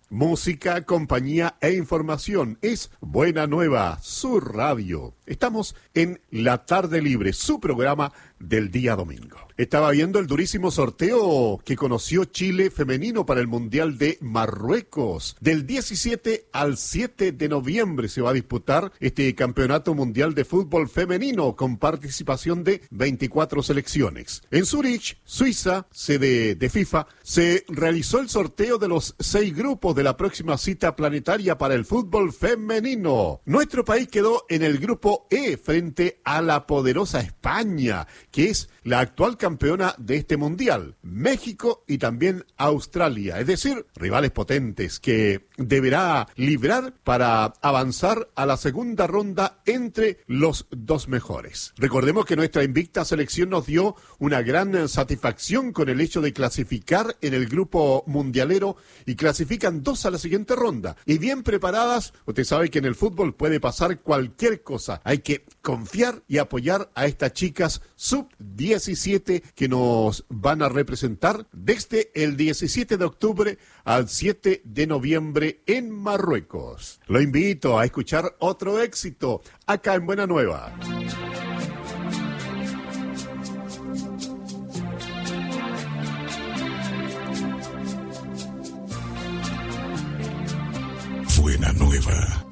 Música, compañía e información. Es Buena Nueva, su radio. Estamos en La Tarde Libre, su programa del día domingo. Estaba viendo el durísimo sorteo que conoció Chile femenino para el Mundial de Marruecos. Del 17 al 7 de noviembre se va a disputar este Campeonato Mundial de Fútbol Femenino con participación de 24 selecciones. En Zurich, Suiza, sede de FIFA, se realizó el sorteo de los 6 grupos de la próxima cita planetaria para el fútbol femenino. Nuestro país quedó en el grupo E frente a la poderosa España, que es la actual campeona de este mundial, México y también Australia, es decir, rivales potentes que deberá librar para avanzar a la segunda ronda entre los dos mejores. Recordemos que nuestra invicta selección nos dio una gran satisfacción con el hecho de clasificar en el grupo mundialero y clasifican 2 a la siguiente ronda. Y bien preparadas, usted sabe que en el fútbol puede pasar cualquier cosa. Hay que confiar y apoyar a estas chicas sub-17 que nos van a representar desde el 17 de octubre al 7 de noviembre en Marruecos. Lo invito a escuchar otro éxito acá en Buena Nueva. Buena Nueva.